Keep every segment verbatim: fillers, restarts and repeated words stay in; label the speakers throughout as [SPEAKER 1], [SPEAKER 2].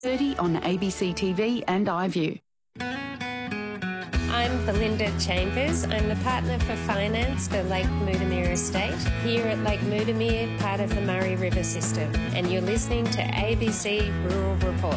[SPEAKER 1] thirty on A B C T V and iView.
[SPEAKER 2] I'm Belinda Chambers. I'm the partner for finance for Lake Moodamere Estate here at Lake Moodamere, part of the Murray River system. And you're listening to A B C Rural Report.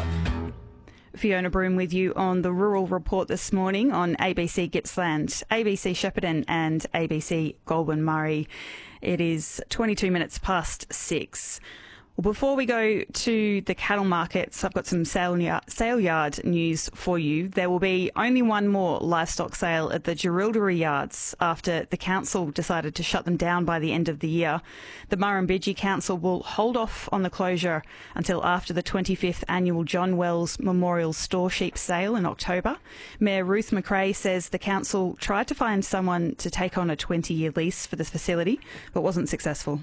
[SPEAKER 3] Fiona Broom with you on the Rural Report this morning on A B C Gippsland, A B C Shepparton and A B C Goulburn Murray. It is twenty-two minutes past six. Well, before we go to the cattle markets, I've got some sale yard, sale yard news for you. There will be only one more livestock sale at the Jerilderie yards after the council decided to shut them down by the end of the year. The Murrumbidgee Council will hold off on the closure until after the twenty-fifth annual John Wells Memorial Store Sheep Sale in October. Mayor Ruth McRae says the council tried to find someone to take on a twenty-year lease for this facility, but wasn't successful.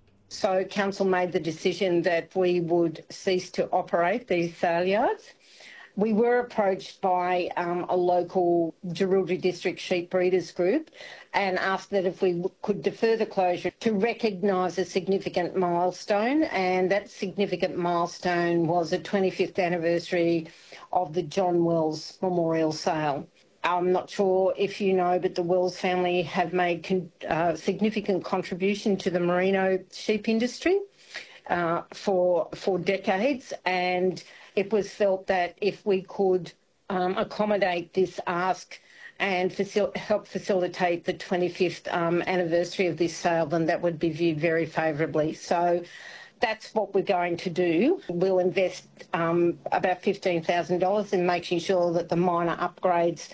[SPEAKER 4] So council made the decision that we would cease to operate these sale yards. We were approached by um, a local Jerilderie District sheep breeders group and asked that if we could defer the closure to recognise a significant milestone, and that significant milestone was the twenty-fifth anniversary of the John Wells Memorial Sale. I'm not sure if you know, but the Wells family have made con- uh, significant contribution to the merino sheep industry uh, for for decades, and it was felt that if we could um, accommodate this ask and facil- help facilitate the twenty-fifth um, anniversary of this sale, then that would be viewed very favourably. So that's what we're going to do. We'll invest um, about fifteen thousand dollars in making sure that the minor upgrades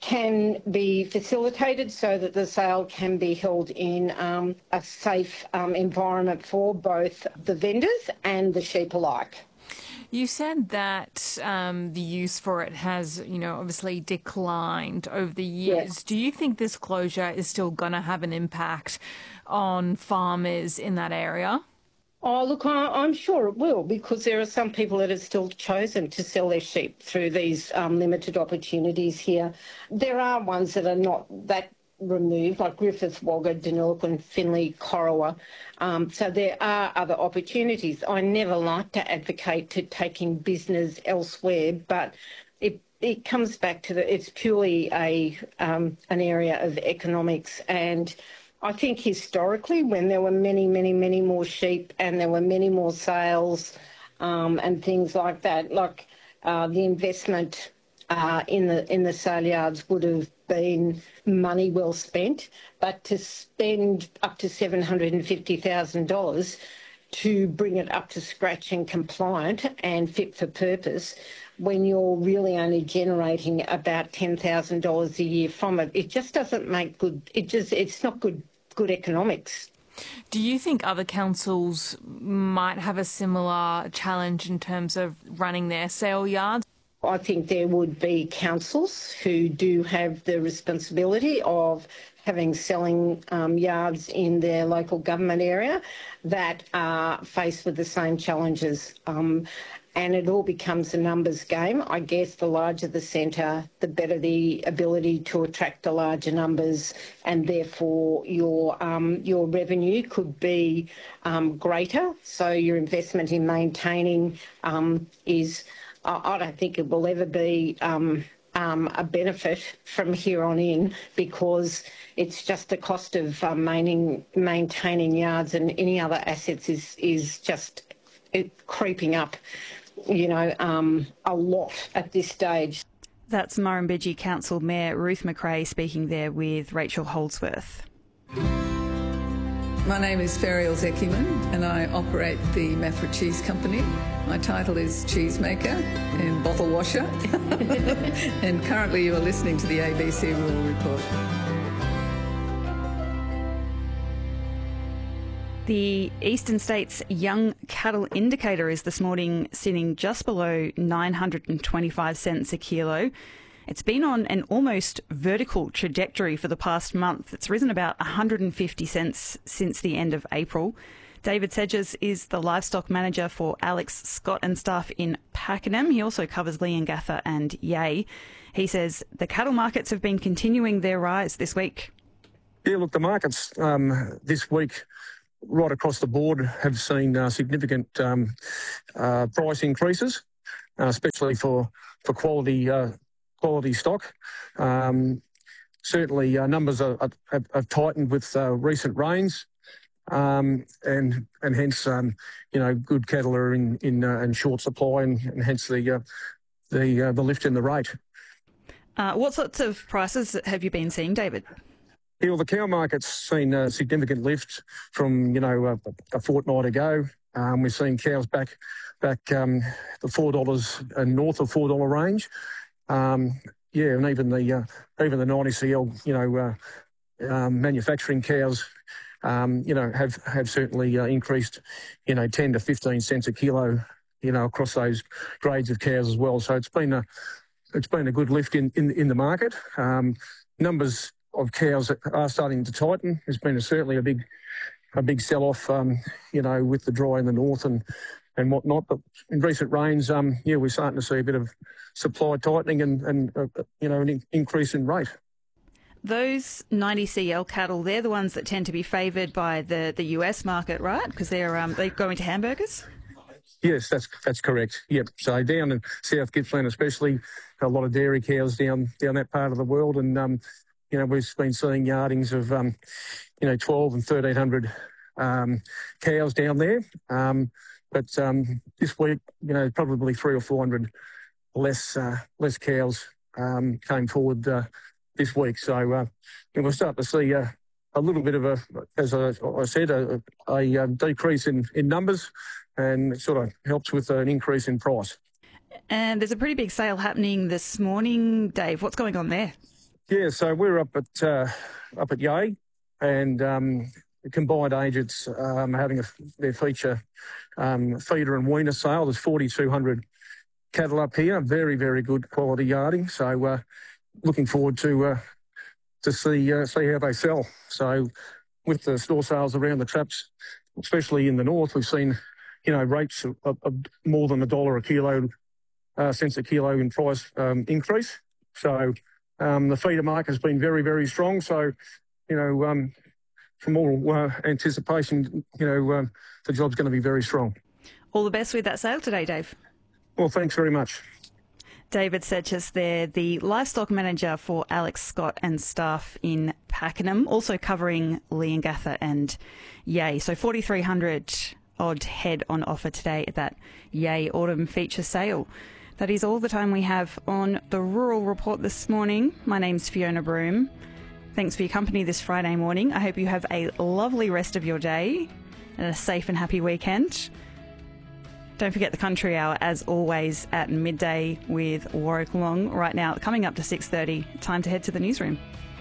[SPEAKER 4] can be facilitated so that the sale can be held in um, a safe um, environment for both the vendors and the sheep alike.
[SPEAKER 5] You said that um, the use for it has, you know, obviously declined over the years.
[SPEAKER 4] Yes.
[SPEAKER 5] Do you think this closure is still going to have an impact on farmers in that area?
[SPEAKER 4] Oh, look, I, I'm sure it will, because there are some people that have still chosen to sell their sheep through these um, limited opportunities here. There are ones that are not that removed, like Griffith, Wagga, Deniliquin, Finley, Corowa. Um, so there are other opportunities. I never like to advocate to taking business elsewhere, but it it comes back to the, it's purely a um, an area of economics. And I think historically, when there were many, many, many more sheep and there were many more sales um, and things like that, like uh, the investment uh, in the in the sale yards would have been money well spent. But to spend up to seven hundred fifty thousand dollars to bring it up to scratch and compliant and fit for purpose, when you're really only generating about ten thousand dollars a year from it, it just doesn't make good, it just, it's not good, good economics.
[SPEAKER 5] Do you think other councils might have a similar challenge in terms of running their sale yards?
[SPEAKER 4] I think there would be councils who do have the responsibility of having selling um, yards in their local government area that are faced with the same challenges. Um, and it all becomes a numbers game. I guess the larger the centre, the better the ability to attract the larger numbers, and therefore your um, your revenue could be um, greater. So your investment in maintaining um, is, I don't think it will ever be um, um, a benefit from here on in, because it's just the cost of um, maintaining, maintaining yards and any other assets is is just it, creeping up, you know, um, a lot at this stage.
[SPEAKER 3] That's Murrumbidgee Council Mayor Ruth McRae speaking there with Rachel Holdsworth.
[SPEAKER 6] My name is Ferial Zekiman and I operate the Maffra Cheese Company. My title is cheesemaker and bottle washer. And currently you are listening to the A B C Rural Report.
[SPEAKER 3] The Eastern States Young Cattle Indicator is this morning sitting just below nine hundred twenty-five cents a kilo. It's been on an almost vertical trajectory for the past month. It's risen about one hundred fifty cents since the end of April. David Sedges is the livestock manager for Alex Scott and staff in Pakenham. He also covers Leongatha and Yea. He says the cattle markets have been continuing their rise this week.
[SPEAKER 7] Yeah, look, the markets um, this week right across the board have seen uh, significant um, uh, price increases. uh, especially for for quality uh, quality stock. Um, certainly, uh, numbers are, are, have, have tightened with uh, recent rains, um, and and hence um, you know good cattle are in in, uh, in short supply, and, and hence the uh, the uh, the lift in the rate.
[SPEAKER 3] Uh, what sorts of prices have you been seeing, David?
[SPEAKER 7] Yeah, well, the cow market's seen a significant lift from, you know, a, a fortnight ago. Um, we've seen cows back back um, the four dollars and north of four dollar range. Um, yeah, and even the uh, even the ninety C L, you know, uh, um, manufacturing cows, um, you know, have have certainly uh, increased, you know, ten to fifteen cents a kilo, you know, across those grades of cows as well. So it's been a it's been a good lift in in, in the market. Um, numbers of cows that are starting to tighten. There's been a, certainly a big a big sell-off, um, you know, with the dry in the north and, and whatnot. But in recent rains, um, yeah, we're starting to see a bit of supply tightening and, and uh, you know, an in- increase in rate.
[SPEAKER 3] Those ninety C L cattle, they're the ones that tend to be favoured by the, the U S market, right? Because they're um, they go into hamburgers?
[SPEAKER 7] Yes, that's that's correct. Yep. So down in South Gippsland especially, a lot of dairy cows down down that part of the world, and um, you know, we've been seeing yardings of, um, you know, twelve and thirteen hundred um, cows down there. Um, but um, this week, you know, probably three or four hundred less uh, less cows um, came forward uh, this week. So uh, we're starting to see uh, a little bit of a, as I, I said, a, a, a decrease in, in numbers, and it sort of helps with an increase in price.
[SPEAKER 3] And there's a pretty big sale happening this morning, Dave. What's going on there?
[SPEAKER 7] Yeah, so we're up at uh, up at Yea, and um, the combined agents um, having a, their feature um, feeder and weaner sale. There's forty-two hundred cattle up here, very very good quality yarding. So uh, looking forward to uh, to see uh, see how they sell. So with the store sales around the traps, especially in the north, we've seen you know rates of, of, of more than a dollar a kilo, uh, cents a kilo in price um, increase. So Um, the feeder market has been very, very strong. So, you know, um, from all uh, anticipation, you know, um, the job's going to be very strong.
[SPEAKER 3] All the best with that sale today, Dave.
[SPEAKER 7] Well, thanks very much.
[SPEAKER 3] David Setchers there, the livestock manager for Alex Scott and staff in Pakenham, also covering Leongatha and Yea. So forty-three hundred odd head on offer today at that Yea autumn feature sale. That is all the time we have on the Rural Report this morning. My name's Fiona Broome. Thanks for your company this Friday morning. I hope you have a lovely rest of your day and a safe and happy weekend. Don't forget the Country Hour, as always, at midday with Warwick Long. Right now, coming up to six thirty. Time to head to the newsroom.